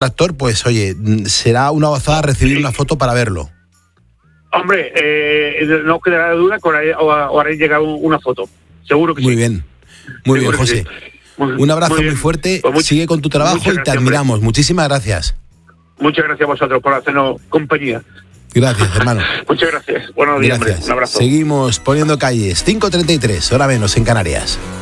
actor, pues oye, será una gozada recibir una foto para verlo. Hombre, no quedará duda que os haréis llegar una foto. Seguro que Muy sí. bien. Muy Seguro bien, que José. sí. Un abrazo muy bien. fuerte. Pues sigue con tu trabajo y te gracias, admiramos. hombre. Muchísimas gracias. Muchas gracias a vosotros por hacernos compañía. Gracias, hermano. Muchas gracias. Buenos días, hombre. Gracias. Un abrazo. Seguimos poniendo calles. 5:33, hora menos en Canarias.